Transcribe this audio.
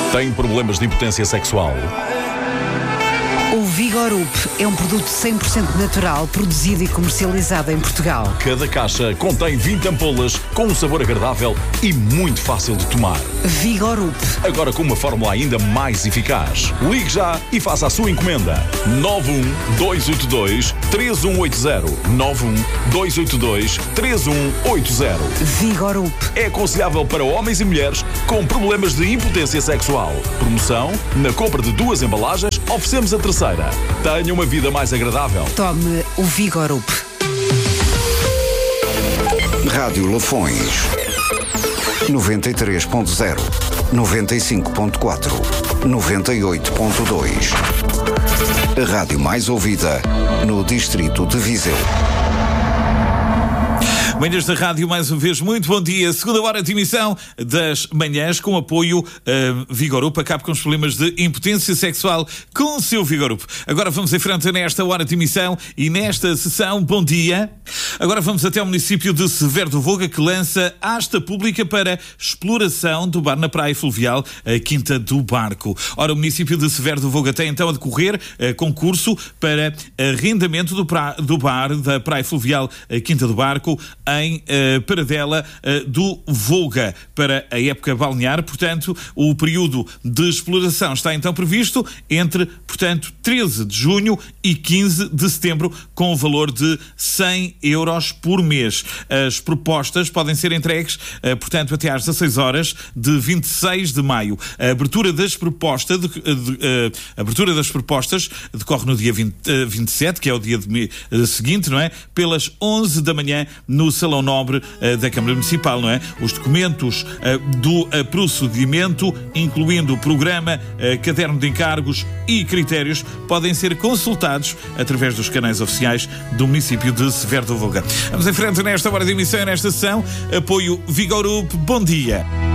Tem problemas de impotência sexual? O Vigorup é um produto 100% natural, produzido e comercializado em Portugal. Cada caixa contém 20 ampolas com um sabor agradável e muito fácil de tomar. Vigorup. Agora com uma fórmula ainda mais eficaz. Ligue já e faça a sua encomenda. 91282-3180. 91282-3180. Vigorup. É aconselhável para homens e mulheres com problemas de impotência sexual. Promoção: na compra de 2 embalagens, oferecemos a terceira. Tenha uma vida mais agradável. Tome o Vigorup. Rádio Lafões 93.0, 95.4, 98.2. A rádio mais ouvida no distrito de Viseu. Manhãs da Rádio, mais uma vez, muito bom dia. Segunda hora de emissão das manhãs, com apoio Vigorup. Acabe com os problemas de impotência sexual com o seu Vigorup. Agora vamos em frente nesta hora de emissão e nesta sessão. Bom dia. Agora vamos até o município de Severo do Voga, que lança asta pública para exploração do bar na Praia Fluvial, a Quinta do Barco. Ora, o município de Severo do Voga tem então a decorrer concurso para arrendamento do bar da Praia Fluvial, a Quinta do Barco, em Paradela do Voga, para a época balnear. Portanto, o período de exploração está então previsto entre, portanto, 13 de junho e 15 de setembro, com o valor de 100 euros por mês. As propostas podem ser entregues, portanto, até às 16 horas de 26 de maio. A abertura das propostas decorre no dia 27, que é o dia seguinte, não é? Pelas 11 da manhã, no Salão Nobre da Câmara Municipal, não é? Os documentos do procedimento, incluindo o programa, caderno de encargos e critérios, podem ser consultados através dos canais oficiais do município de Severo do Voga. Vamos em frente nesta hora de emissão e nesta sessão. Apoio Vigorup. Bom dia.